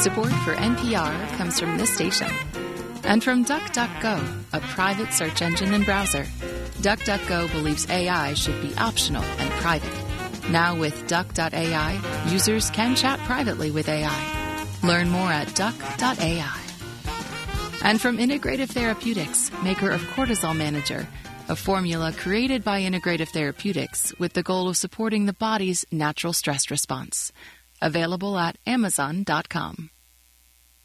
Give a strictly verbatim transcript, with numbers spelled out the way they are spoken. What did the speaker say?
Support for N P R comes from this station and from DuckDuckGo, a private search engine and browser. DuckDuckGo believes A I should be optional and private. Now with Duck dot A I, users can chat privately with A I. Learn more at Duck dot A I. And from Integrative Therapeutics, maker of Cortisol Manager, a formula created by Integrative Therapeutics with the goal of supporting the body's natural stress response. Available at Amazon dot com.